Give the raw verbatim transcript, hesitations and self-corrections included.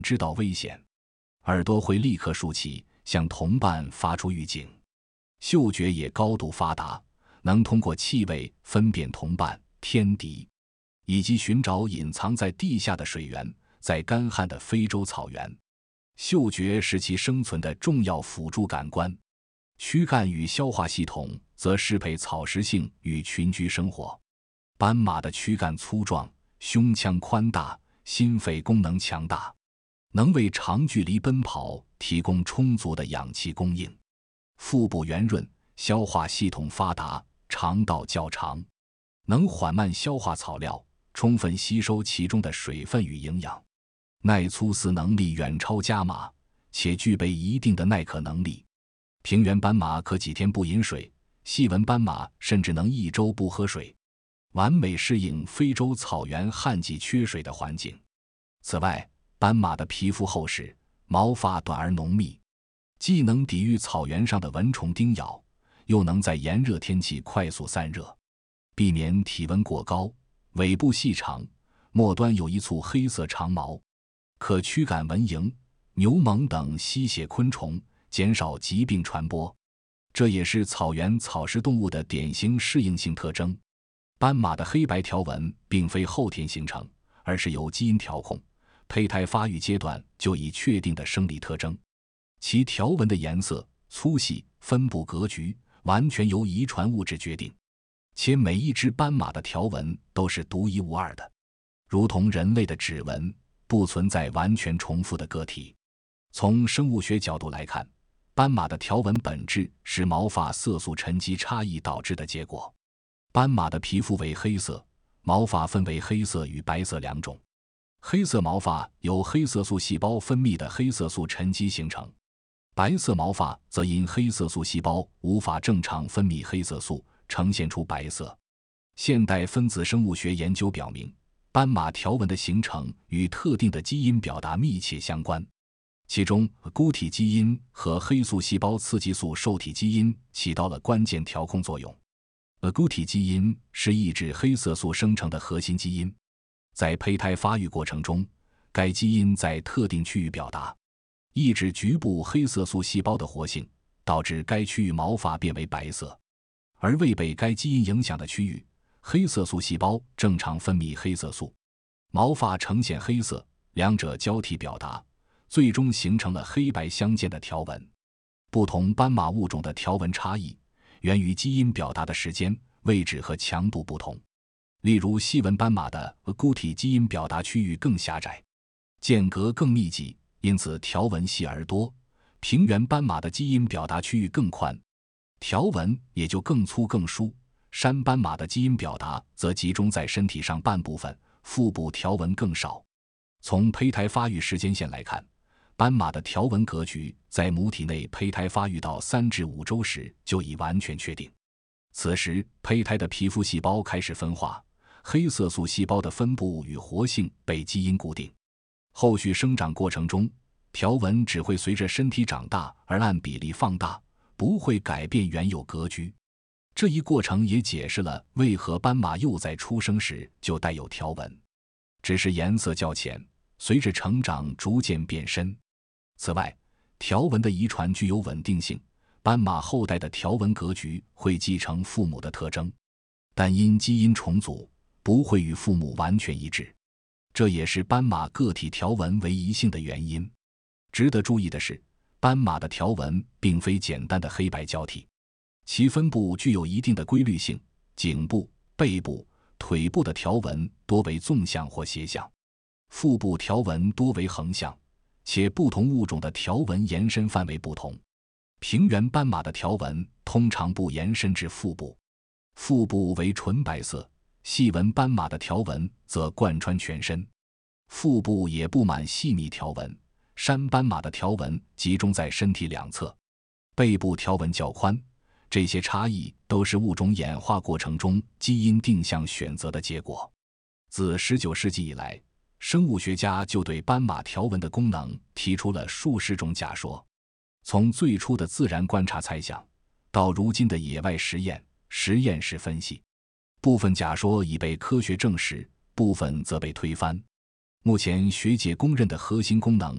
知道危险，耳朵会立刻竖起，向同伴发出预警。嗅觉也高度发达，能通过气味分辨同伴、天敌，以及寻找隐藏在地下的水源。在干旱的非洲草原，嗅觉是其生存的重要辅助感官。躯干与消化系统则适配草食性与群居生活。斑马的躯干粗壮，胸腔宽大，心肺功能强大，能为长距离奔跑提供充足的氧气供应。腹部圆润，消化系统发达，肠道较长，能缓慢消化草料，充分吸收其中的水分与营养。耐粗饲能力远超家马，且具备一定的耐渴能力。平原斑马可几天不饮水，细纹斑马甚至能一周不喝水，完美适应非洲草原旱季缺水的环境。此外，斑马的皮肤厚实，毛发短而浓密，既能抵御草原上的蚊虫叮咬，又能在炎热天气快速散热，避免体温过高。尾部细长，末端有一簇黑色长毛，可驱赶蚊蝇、牛虻等吸血昆虫，减少疾病传播。这也是草原草食动物的典型适应性特征。斑马的黑白条纹并非后天形成，而是由基因调控，胚胎发育阶段就已确定的生理特征。其条纹的颜色、粗细、分布格局完全由遗传物质决定，且每一只斑马的条纹都是独一无二的，如同人类的指纹，不存在完全重复的个体。从生物学角度来看，斑马的条纹本质是毛发色素沉积差异导致的结果。斑马的皮肤为黑色，毛发分为黑色与白色两种。黑色毛发由黑色素细胞分泌的黑色素沉积形成，白色毛发则因黑色素细胞无法正常分泌黑色素，呈现出白色。现代分子生物学研究表明，斑马条纹的形成与特定的基因表达密切相关，其中孤体基因和黑素细胞刺激素受体基因起到了关键调控作用。而孤体基因是抑制黑色素生成的核心基因，在胚胎发育过程中，该基因在特定区域表达，抑制局部黑色素细胞的活性，导致该区域毛发变为白色。而未被该基因影响的区域，黑色素细胞正常分泌黑色素，毛发呈现黑色，两者交替表达，最终形成了黑白相间的条纹。不同斑马物种的条纹差异源于基因表达的时间、位置和强度不同。例如，细纹斑马的孤体基因表达区域更狭窄，间隔更密集，因此条纹细而多；平原斑马的基因表达区域更宽，条纹也就更粗更疏。山斑马的基因表达则集中在身体上半部分，腹部条纹更少。从胚胎发育时间线来看，斑马的条纹格局在母体内胚胎发育到三至五周时就已完全确定。此时，胚胎的皮肤细胞开始分化，黑色素细胞的分布与活性被基因固定。后续生长过程中，条纹只会随着身体长大而按比例放大，不会改变原有格局。这一过程也解释了为何斑马幼崽出生时就带有条纹，只是颜色较浅，随着成长逐渐变深。此外，条纹的遗传具有稳定性，斑马后代的条纹格局会继承父母的特征，但因基因重组，不会与父母完全一致，这也是斑马个体条纹为一性的原因。值得注意的是，斑马的条纹并非简单的黑白交替，其分布具有一定的规律性，颈部、背部、腿部的条纹多为纵向或斜向，腹部条纹多为横向，且不同物种的条纹延伸范围不同。平原斑马的条纹通常不延伸至腹部，腹部为纯白色；细纹斑马的条纹则贯穿全身，腹部也布满细密条纹。山斑马的条纹集中在身体两侧，背部条纹较宽。这些差异都是物种演化过程中基因定向选择的结果。自十九世纪以来，生物学家就对斑马条纹的功能提出了数十种假说。从最初的自然观察猜想，到如今的野外实验、实验室分析，部分假说已被科学证实，部分则被推翻。目前学界公认的核心功能